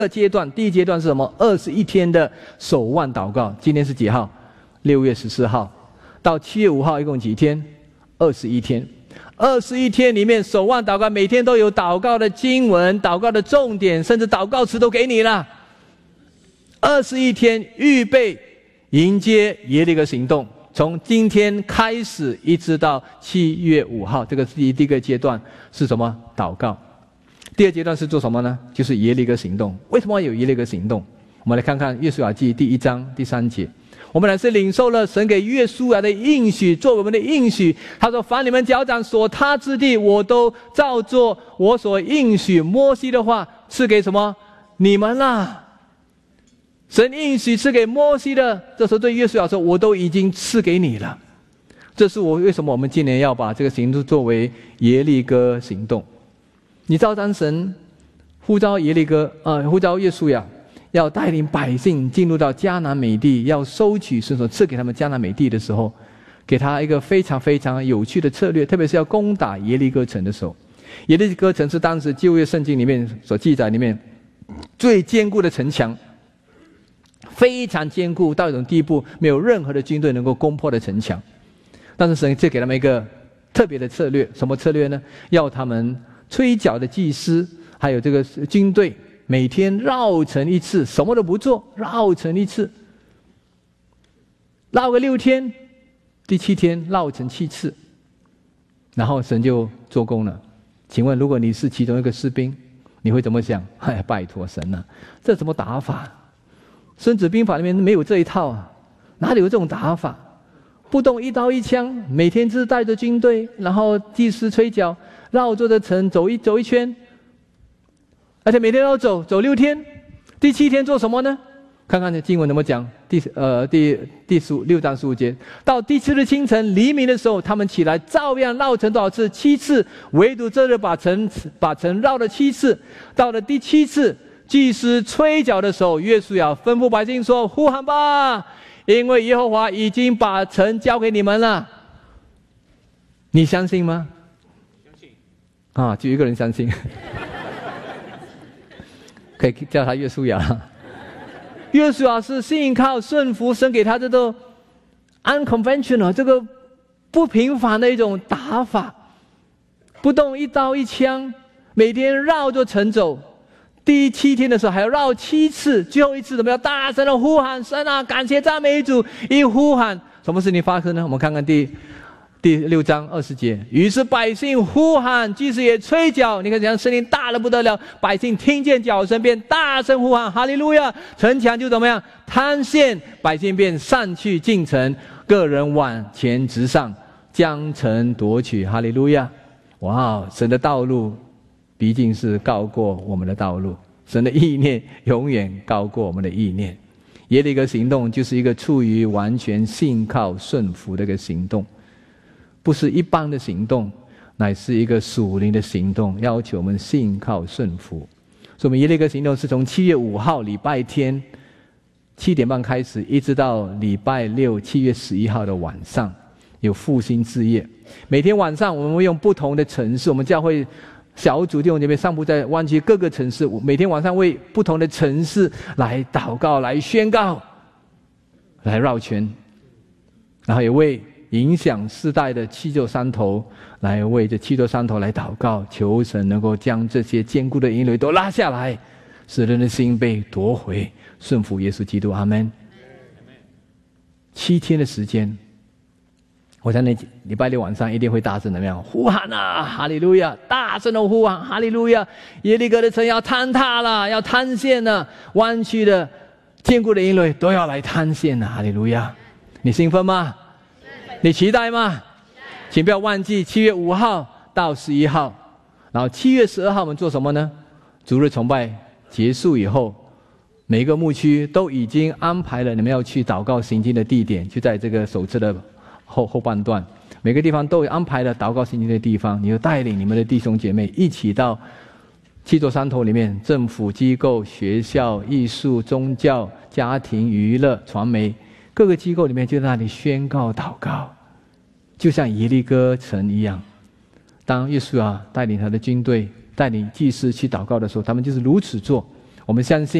阶段，第一阶段是什么？21天的守望祷告。今天是几号？6月14号，到7月5号，一共几天？21天。21天里面守望祷告，每天都有祷告的经文、祷告的重点，甚至祷告词都给你了。21天预备迎接耶利哥行动，从今天开始一直到7月5号，这个是第一个阶段是什么？祷告。第二阶段是做什么呢？就是耶利哥行动。为什么要有耶利哥行动？我们来看看约书亚记第1章第3节。我们乃是领受了神给约书亚的应许，做我们的应许。他说：凡你们脚掌所踏之地，我都照做我所应许摩西的话赐给什么？你们啦。神应许赐给摩西的，这时候对约书亚说：我都已经赐给你了。这是为什么我们今年要把这个行动作为耶利哥行动。你知道当神呼召呼召约书亚要带领百姓进入到迦南美地，要收取神所赐给他们迦南美地的时候，给他一个非常非常有趣的策略，特别是要攻打耶利哥城的时候。耶利哥城是当时旧约圣经里面所记载里面最坚固的城墙，非常坚固到一种地步，没有任何的军队能够攻破的城墙。但是神就给他们一个特别的策略，什么策略呢？要他们吹角的祭司还有这个军队每天绕城一次，什么都不做，绕城一次，绕个6天，第7天绕城7次，然后神就做工了。请问如果你是其中一个士兵，你会怎么想？哎，拜托神啊，这怎么打法？孙子兵法里面没有这一套啊，哪里有这种打法？不动一刀一枪，每天只带着军队，然后祭司吹角，绕着的城走一圈，而且每天都走6天。第7天做什么呢？看看经文怎么讲。第6章15节，到第7日清晨黎明的时候，他们起来照样绕城多少次？7次，唯独这日把城绕了7次。到了第7次，祭司吹角的时候，约书亚吩咐百姓说：呼喊吧，因为耶和华已经把城交给你们了。你相信吗？相信啊，就一个人相信。可以叫他约书亚。约书亚是信靠顺服神给他这个 unconventional 这个不平凡的一种打法，不动一刀一枪，每天绕着城走。第7天的时候还要绕7次，最后一次怎么样？大声的呼喊神啊，感谢赞美主！一呼喊，什么事情发生呢？我们看看第6章20节。于是百姓呼喊，祭司也吹角，你看这样声音大得不得了，百姓听见角声便大声呼喊哈利路亚，城墙就怎么样？坍陷，百姓便上去进城，个人往前直上，将城夺取。哈利路亚！哇，神的道路毕竟是高过我们的道路，神的意念永远高过我们的意念。耶利哥行动就是一个处于完全信靠顺服的一个行动，不是一般的行动，乃是一个属灵的行动，要求我们信靠顺服。所以我们耶利哥行动是从7月5号礼拜天7点半开始，一直到礼拜6 7月11号的晚上，有复兴之夜。每天晚上我们会用不同的城市，我们教会小组弟兄姐妹散布在湾区各个城市，每天晚上为不同的城市来祷告，来宣告，来绕圈，然后也为影响世代的7座山头来为这7座山头来祷告，求神能够将这些坚固的营垒都拉下来，使人的心被夺回，顺服耶稣基督。阿们。7天的时间，我相信礼拜6晚上一定会大声怎么样呼喊啊，哈利路亚！大声的呼喊哈利路亚！耶利哥的城要坍塌了，要坍陷了，弯曲的坚固的营垒都要来坍陷了，哈利路亚！你兴奋吗？你期待吗？请不要忘记7月5号到11号，然后7月12号我们做什么呢？主日崇拜结束以后，每一个牧区都已经安排了你们要去祷告行经的地点，就在这个首次的后半段，每个地方都有安排了祷告行经的地方，你就带领你们的弟兄姐妹一起到7座山头里面，政府机构、学校、艺术、宗教、家庭、娱乐、传媒各个机构里面，就在那里宣告祷告，就像耶利哥城一样。当约书亚带领他的军队带领祭司去祷告的时候，他们就是如此做。 我们相信